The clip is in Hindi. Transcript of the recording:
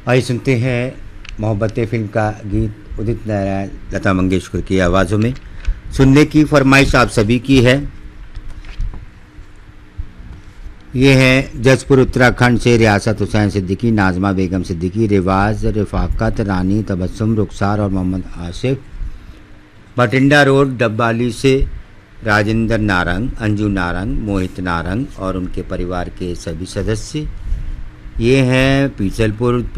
आइए सुनते हैं मोहब्बतें फिल्म का गीत उदित नारायण लता मंगेशकर की आवाज़ों में। सुनने की फरमाइश आप सभी की है। ये है जजपुर उत्तराखंड से रियासत हुसैन सिद्दीकी, नाजमा बेगम सिद्दीकी, रिवाज, रिफाकत, रानी, तबस्सुम, रुखसार और मोहम्मद आसिफ। बठिंडा रोड डब्बाली से राजेंद्र नारंग, अंजू नारंग, मोहित नारंग और उनके परिवार के सभी सदस्य। ये हैं पीचलपुर